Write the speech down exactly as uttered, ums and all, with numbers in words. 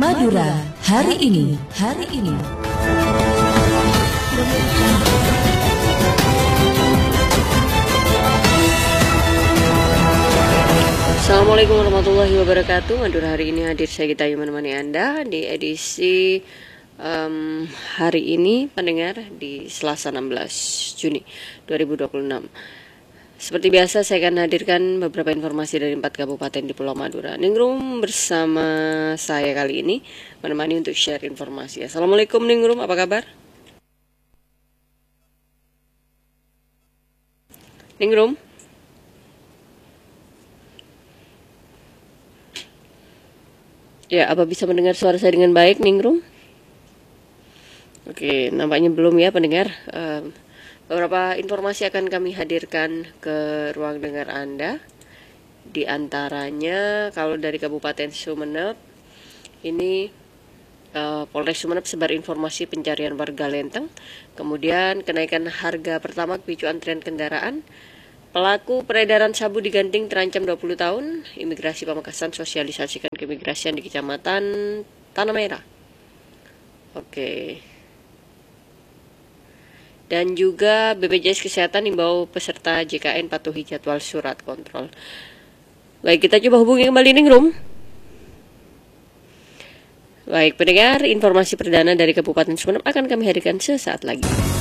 Madura hari ini, hari ini. Assalamualaikum warahmatullahi wabarakatuh. Madura hari ini hadir saya Gita Ayu menemani Anda di edisi um, hari ini pendengar di Selasa enam belas Juni dua ribu dua puluh enam. Seperti biasa saya akan hadirkan beberapa informasi dari empat kabupaten di Pulau Madura. Ningrum bersama saya kali ini menemani untuk share informasi. Assalamualaikum Ningrum, apa kabar? Ningrum? Ya, apa bisa mendengar suara saya dengan baik, Ningrum? Oke, nampaknya belum ya pendengar. Um, beberapa informasi akan kami hadirkan ke ruang dengar Anda. Di antaranya, kalau dari Kabupaten Sumeneb, ini uh, Polres Sumeneb sebar informasi pencarian warga Lenteng. Kemudian kenaikan harga pertama picu antrian kendaraan. Pelaku peredaran sabu diganting terancam dua puluh tahun. Imigrasi Pamekasan sosialisasikan keimigrasian di Kecamatan Tanah Merah. Oke. Dan juga B P J S Kesehatan imbau peserta J K N patuhi jadwal surat kontrol. Baik, kita coba hubungi kembali Ningrum. Baik, pendengar, informasi perdana dari Kabupaten Sumeneb akan kami hadirkan sesaat lagi.